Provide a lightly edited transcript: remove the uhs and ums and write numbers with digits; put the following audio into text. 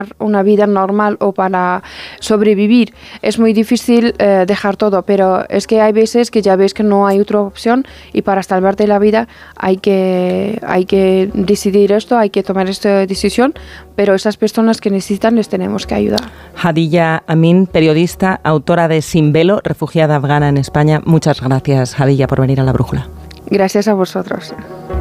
una vida normal o para sobrevivir. Es muy difícil dejar todo, pero es que hay veces que ya ves que no hay otra opción y para salvarte la vida hay que decidir esto, hay que tomar esta decisión, pero esas personas que necesitan les tenemos que ayudar. Hadilla Amin, periodista, autora de Sin velo, refugiada afgana en España. Muchas gracias, Hadilla, por venir a La Brújula. Gracias a vosotros.